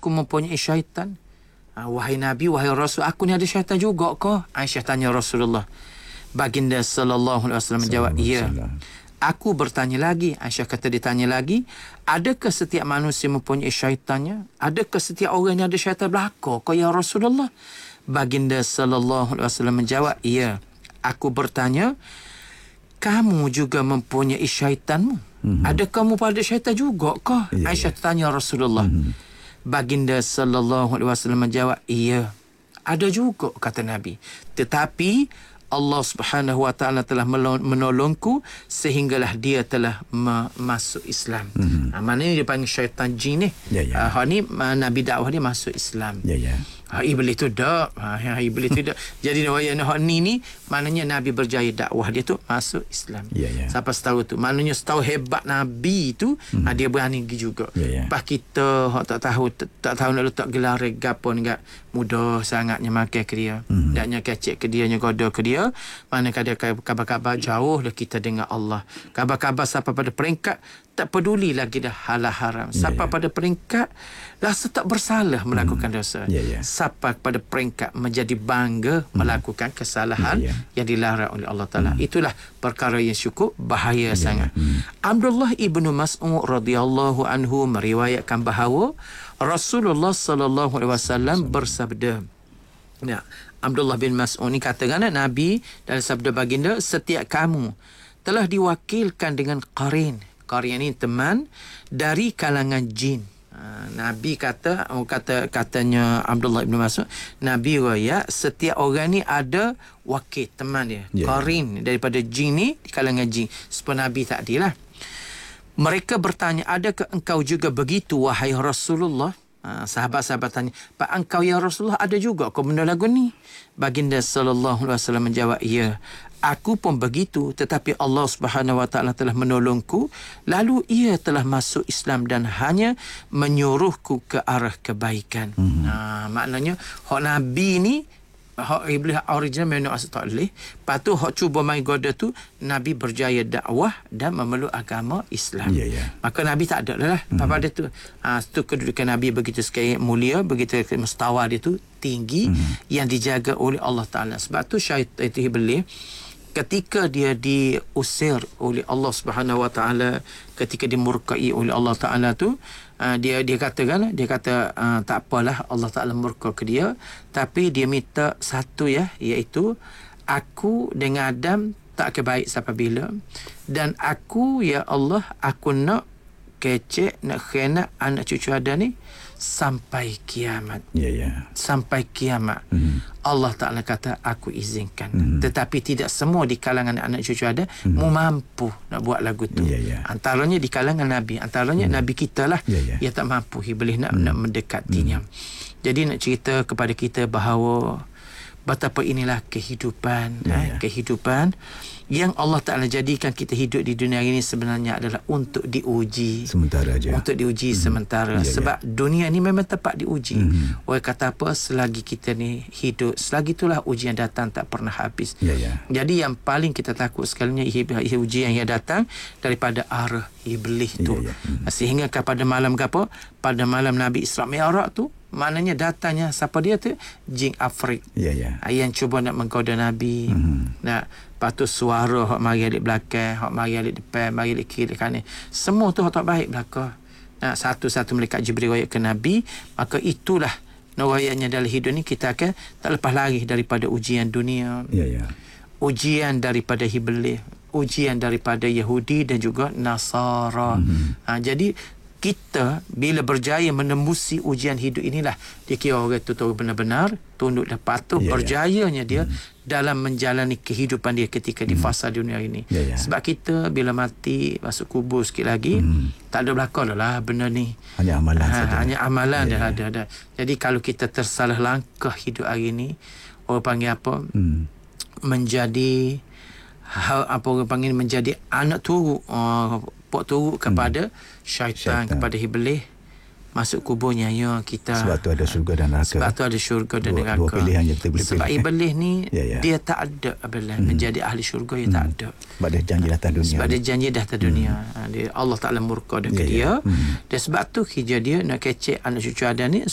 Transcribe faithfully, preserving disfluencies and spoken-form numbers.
aku mempunyai syaitan? Ha, wahai Nabi, wahai Rasul, aku ni ada syaitan juga ke? Aisyah tanya Rasulullah. Baginda sallallahu alaihi wasallam menjawab, ya. Aku bertanya lagi. Aisyah kata dia tanya lagi, adakah setiap manusia mempunyai syaitannya? Adakah setiap orang yang ada syaitan belaka ke ya Rasulullah? Baginda sallallahu alaihi wasallam menjawab, ya. Aku bertanya, kamu juga mempunyai syaitanmu? Mm-hmm. Ada kamu pada syaitan juga ke? Yeah, Aisyah yeah. tanya Rasulullah. Mm-hmm. Baginda sallallahu alaihi wasallam menjawab, iya, ada juga, kata Nabi. Tetapi Allah Subhanahu wa taala telah menolongku sehinggalah dia telah ma- masuk Islam. Mm-hmm. Ha, maknanya dia panggil syaitan jin ni. Yeah, yeah. Ha, ni Nabi dakwah dia masuk Islam. Ya yeah, ya. Yeah. Ha, iblis tu dak. Ha, iblis tu dak. Jadi wayang ni ni maknanya Nabi berjaya dakwah dia tu masuk Islam. Ya yeah, yeah. Siapa tahu tu. Maknanya setahu hebat Nabi tu, mm-hmm. ha, dia berani pergi juga. Ya yeah, yeah. Pas kita hak tak tahu tak, tak tahu nak letak gelar gapo ni, mudah sangatnya makan ke dia. Mm-hmm. Daknya kecek ke dia, goda ke dia. Mana ada kabar-kabar jauh dah kita dengar Allah. Kabar-kabar siapa pada peringkat tak peduli lagi dah halal haram. Siapa yeah, yeah. pada peringkat rasa tak bersalah melakukan mm. dosa. Yeah, yeah. Siapa pada peringkat menjadi bangga mm. melakukan kesalahan yeah, yeah. yang dilarang oleh Allah Taala. Mm. Itulah perkara yang cukup bahaya yeah, sangat. Mm. Abdullah ibnu Mas'ud radhiyallahu anhu meriwayatkan bahawa Rasulullah sallallahu alaihi wasallam bersabda. Ya, Abdullah bin Mas'ud ni katakan Nabi dalam sabda baginda, setiap kamu telah diwakilkan dengan qarin. Qarin ini teman dari kalangan jin. Ha, Nabi kata, oh, kata katanya Abdullah bin Mas'ud, Nabi riwayat setiap orang ni ada wakil teman dia. Yeah. Qarin daripada jin ni di kalangan jin. Seperti Nabi tadi lah. Mereka bertanya, adakah engkau juga begitu wahai Rasulullah? Ha, sahabat-sahabat tanya, Pak, engkau ya Rasulullah ada juga kau benda lagu ni? Baginda sallallahu alaihi wasallam menjawab, ya, aku pun begitu, tetapi Allah Subhanahu wa taala telah menolongku, lalu ia telah masuk Islam dan hanya menyuruhku ke arah kebaikan. Hmm. Ha, maknanya hak Nabi ni, hak iblis original memang asal tak boleh. Lepas tu hak cuba main goda tu, Nabi berjaya dakwah dan memeluk agama Islam. Yeah, yeah. Maka Nabi tak ada lah. Mm-hmm. Pada tu, ha, tu kedudukan Nabi begitu sekali mulia, begitu mustawa dia tu tinggi, mm-hmm. yang dijaga oleh Allah Ta'ala. Sebab tu syaitan itu iblis, ketika dia diusir oleh Allah Subhanahu wa taala, ketika dimurkai oleh Allah Taala tu, uh, dia dia katakan, dia kata uh, tak apalah Allah Taala murka ke dia, tapi dia minta satu, ya, iaitu aku dengan Adam tak kebaik sampai bila, dan aku, ya Allah, aku nak kecek, nak khianat anak cucu Adam ni sampai kiamat. Ya, yeah, ya. Yeah. Sampai kiamat. Mm-hmm. Allah Ta'ala kata, aku izinkan. Mm-hmm. Tetapi tidak semua di kalangan anak cucu ada mm-hmm. mampu nak buat lagu tu. Yeah, yeah. Antaranya di kalangan Nabi. Antaranya mm-hmm. Nabi kita lah, yeah, yeah. yang tak mampu. Iblis nak, mm-hmm. nak mendekatinya. Mm-hmm. Jadi nak cerita kepada kita bahawa betapa inilah kehidupan. Yeah, eh, yeah. Kehidupan yang Allah Ta'ala jadikan kita hidup di dunia ini sebenarnya adalah untuk diuji. Sementara aja. Untuk diuji mm-hmm. sementara. Yeah, Sebab yeah. dunia ni memang tempat diuji. Mm-hmm. Orang kata apa, selagi kita ni hidup, selagi itulah ujian datang tak pernah habis. Yeah, yeah. Jadi yang paling kita takut sekalinya ujian yang datang daripada arah iblis tu. Yeah, yeah. Mm-hmm. Sehingga pada malam ke apa? Pada malam Nabi Isra Mi'raj tu, maknanya datangnya siapa dia tu? Jin Afrik. Yeah, yeah. Yang cuba nak menggoda Nabi. Mm-hmm. Nak lepas tu suara hak mari alik belakang, hak mari alik depan, mari alik kiri kanan. Semua tu hak tak baik belaka. Nah, satu-satu malaikat Jibril riwayat ke Nabi, maka itulah riwayatnya dalam hidup ni kita akan tak lepas lari daripada ujian dunia. Ya, ya. Ujian daripada iblis, ujian daripada Yahudi dan juga Nasara. Mm-hmm. Ha, jadi kita bila berjaya menembusi ujian hidup inilah dikira orang tu tahu benar-benar tunduk dan patuh, yeah, berjayanya yeah. dia hmm. dalam menjalani kehidupan dia ketika di fasa hmm. dunia ini. Yeah, yeah. Sebab kita bila mati masuk kubur sikit lagi hmm. tak ada belakang dah lah benda ni. Hanya amalan ha, saja. Hanya amalan yeah, dah yeah. ada dah. Jadi kalau kita tersalah langkah hidup hari ni, orang panggil apa? Hmm. Menjadi apa orang panggil menjadi anak turut uh, pok turut kepada hmm. syaitan, syaitan, kepada iblis, masuk kuburnya ya kita. Sebab tu ada syurga dan neraka. Sebab tu ada syurga dan neraka. Dua pilihan yang kita boleh pilih. Sebab iblis ni ya, ya. dia tak ada apabila hmm. menjadi ahli syurga, dia hmm. tak ada. Sebab dia janji datang dunia. Sebab dia janji datang dunia. Hmm. Dia, Allah Ta'ala murka dah ke ya, dia. Ya. Hmm. Dan sebab tu hijau dia nak kecek anak cucu Adam ni